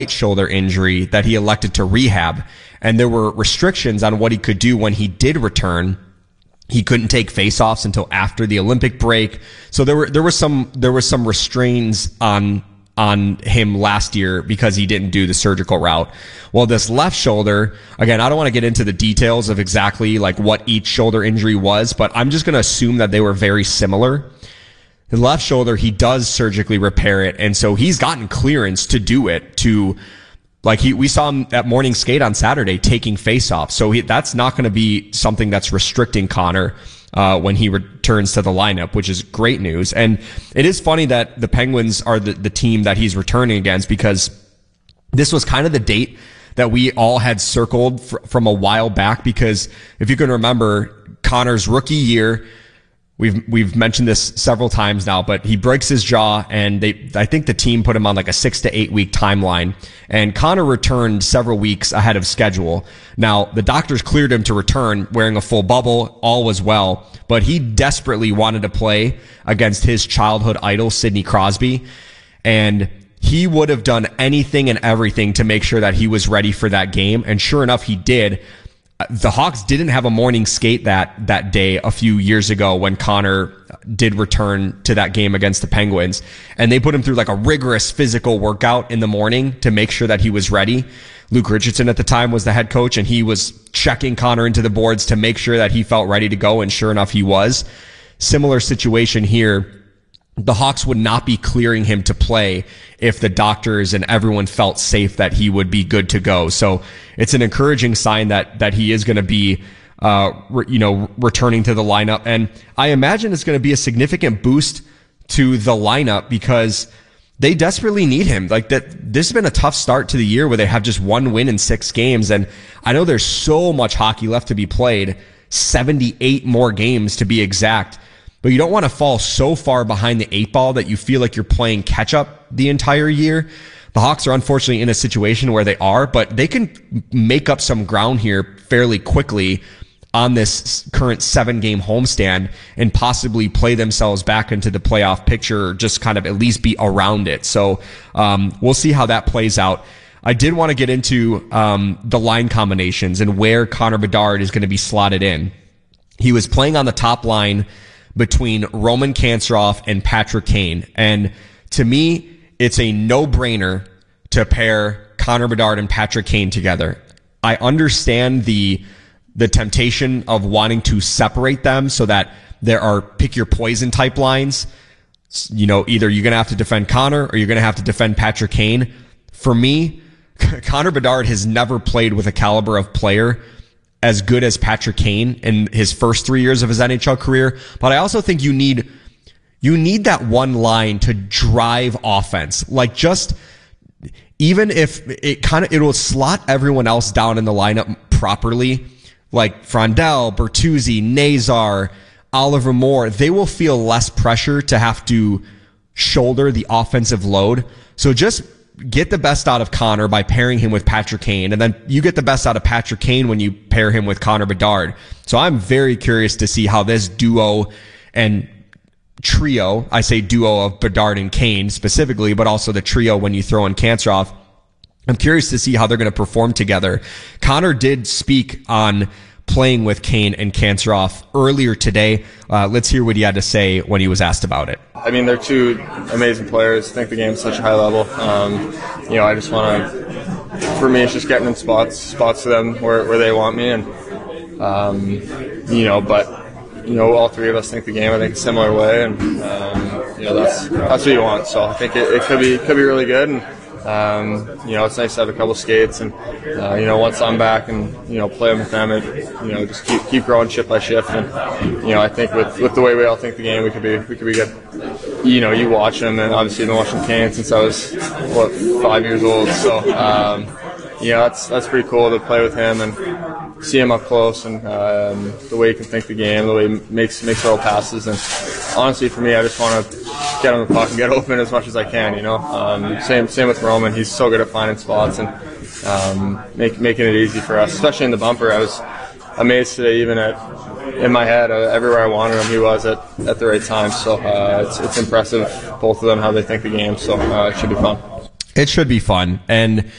shoulder injury that he elected to rehab, and there were restrictions on what he could do when he did return. He couldn't take faceoffs until after the Olympic break. So there were some restraints on him last year because he didn't do the surgical route. Well, this left shoulder, again, I don't want to get into the details of exactly like what each shoulder injury was, but I'm just going to assume that they were very similar. The left shoulder, he does surgically repair it, and so he's gotten clearance to do it. We saw him at morning skate on Saturday taking faceoffs. So that's not going to be something that's restricting Connor when he returns to the lineup, which is great news. And it is funny that the Penguins are the team that he's returning against, because this was kind of the date that we all had circled from a while back, because if you can remember, Connor's rookie year, We've mentioned this several times now, but he breaks his jaw, and I think the team put him on like a 6 to 8 week timeline, and Connor returned several weeks ahead of schedule. Now, the doctors cleared him to return wearing a full bubble. All was well, but he desperately wanted to play against his childhood idol, Sidney Crosby, and he would have done anything and everything to make sure that he was ready for that game. And sure enough, he did. The Hawks didn't have a morning skate that day a few years ago when Connor did return to that game against the Penguins, and they put him through like a rigorous physical workout in the morning to make sure that he was ready. Luke Richardson at the time was the head coach, and he was checking Connor into the boards to make sure that he felt ready to go, and sure enough, he was. Similar situation here. The Hawks would not be clearing him to play if the doctors and everyone felt safe that he would be good to go. So it's an encouraging sign that he is going to be, returning to the lineup. And I imagine it's going to be a significant boost to the lineup because they desperately need him. Like that, this has been a tough start to the year where they have just one win in 6 games. And I know there's so much hockey left to be played, 78 more games to be exact. But you don't want to fall so far behind the 8 ball that you feel like you're playing catch up the entire year. The Hawks are unfortunately in a situation where they are, but they can make up some ground here fairly quickly on this current 7-game homestand and possibly play themselves back into the playoff picture, or just kind of at least be around it. So we'll see how that plays out. I did want to get into the line combinations and where Connor Bedard is going to be slotted in. He was playing on the top line between Roman Kanserov and Patrick Kane. And to me, it's a no-brainer to pair Connor Bedard and Patrick Kane together. I understand the temptation of wanting to separate them so that there are pick your poison type lines. You know, either you're going to have to defend Connor or you're going to have to defend Patrick Kane. For me, Connor Bedard has never played with a caliber of player as good as Patrick Kane in his first 3 years of his NHL career. But I also think you need that one line to drive offense. Like just, even if it will slot everyone else down in the lineup properly, like Frondell, Bertuzzi, Nazar, Oliver Moore, they will feel less pressure to have to shoulder the offensive load. So just get the best out of Connor by pairing him with Patrick Kane, and then you get the best out of Patrick Kane when you pair him with Connor Bedard. So I'm very curious to see how this duo and trio, I say duo of Bedard and Kane specifically, but also the trio when you throw in Kanserov, I'm curious to see how they're going to perform together. Connor did speak on playing with Kane and Kanserov earlier today. Let's hear what he had to say when he was asked about it. I mean, they're two amazing players. I think the game's such a high level. I just want to, for me, it's just getting in spots for them where they want me. And, all three of us think the game, I think, a similar way. And, that's what you want. So I think it could be really good. And, it's nice to have a couple skates, and once I'm back and playing with them, just keep growing ship by shift. And I think with the way we all think the game, we could be good. You watch them, and obviously I've been watching Kane since I was 5 years old. So that's pretty cool to play with him and see him up close, and the way he can think the game, the way he makes little passes. And honestly, for me, I just want to get on the puck and get open as much as I can. Same with Roman. He's so good at finding spots and making it easy for us, especially in the bumper. I was amazed today, even in my head, everywhere I wanted him, he was at the right time. So it's impressive, both of them, how they think the game. So it should be fun. It should be fun. And